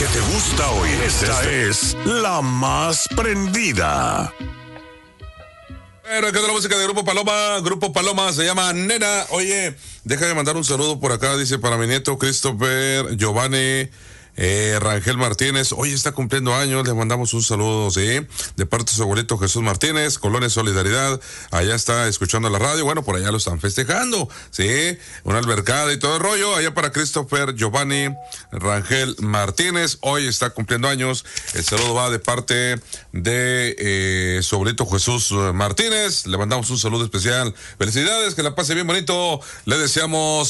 que te gusta oír. Esta es la más prendida. Bueno, acá de la música de Grupo Paloma se llama Nena. Oye, déjame mandar un saludo por acá, dice, para mi nieto Christopher Giovanni Rangel Martínez. Hoy está cumpliendo años, le mandamos un saludo, sí, de parte de su abuelito Jesús Martínez, Colonia Solidaridad. Allá está escuchando la radio, bueno, por allá lo están festejando, sí, una albercada y todo el rollo. Allá para Christopher Giovanni Rangel Martínez, hoy está cumpliendo años. El saludo va de parte de su abuelito Jesús Martínez. Le mandamos un saludo especial. Felicidades, que la pase bien bonito. Le deseamos